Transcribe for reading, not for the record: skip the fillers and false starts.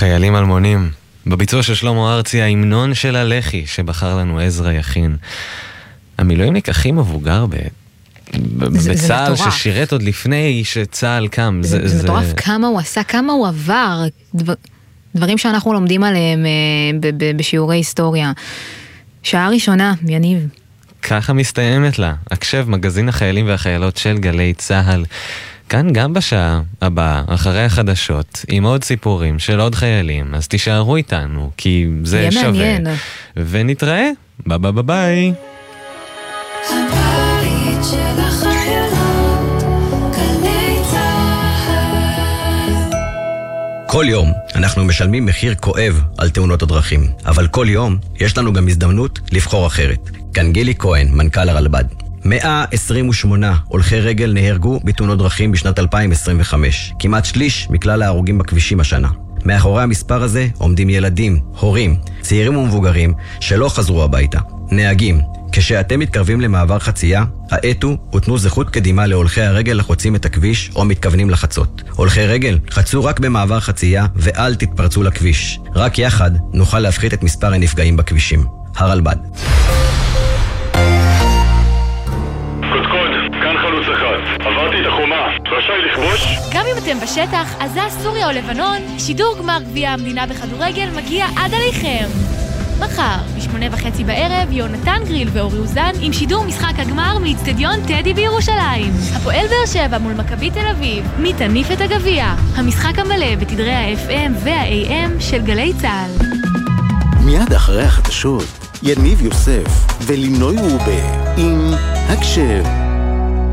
חיילים אלמונים, בביצוע של שלמה ארצי, ההמנון של הלח"י שבחר לנו עזרא יכין. המילואימניק הכי מבוגר בצה"ל, ששירת עוד לפני שצה"ל קם. זה מטורף כמה הוא עשה, כמה הוא עבר, דברים שאנחנו לומדים עליהם בשיעורי היסטוריה. שעה ראשונה, יניב. ככה מסתיימת לה. הקשב, מגזין החיילים והחיילות של גלי צה"ל. כאן גם בשעה הבאה, אחרי החדשות, עם עוד סיפורים של עוד חיילים, אז תישארו איתנו, כי זה שווה. מעניין. ונתראה. ביי ביי ביי. הבית של החיילות, גלי צה"ל. כל יום אנחנו משלמים מחיר כואב על תאונות הדרכים, אבל כל יום יש לנו גם הזדמנות לבחור אחרת. כאן גילי כהן, מנכ"ל הרלב"ד. 128 הולכי רגל נהרגו בתאונות דרכים בשנת 2025, כמעט שליש מכלל ההרוגים בכבישים השנה. מאחורי המספר הזה עומדים ילדים, הורים, צעירים ומבוגרים שלא חזרו הביתה. נהגים, כשאתם מתקרבים למעבר חצייה, האטו ותנו זכות קדימה להולכי הרגל לחוצים את הכביש או מתכוונים לחצות. הולכי רגל, חצו רק במעבר חצייה ואל תתפרצו לכביש. רק יחד נוכל להפחית את מספר הנפגעים בכבישים. הרלב"ד. עברתי את החומה, רשאי לכבוש? גם אם אתם בשטח, עזה, סוריה או לבנון, שידור גמר גביע המדינה בכדורגל מגיע עד עליכם. מחר, ב8:30 בערב, יונתן גריל ואורי אוזן עם שידור משחק הגמר מאצטדיון טדי בירושלים. הפועל באר שבע מול מכבי תל אביב, מי תניף את הגביע. המשחק המלא בתדרי ה-FM וה-AM של גלי צה"ל. מיד אחרי החדשות, יניב יוסף ולינוי רובה עם הקשב.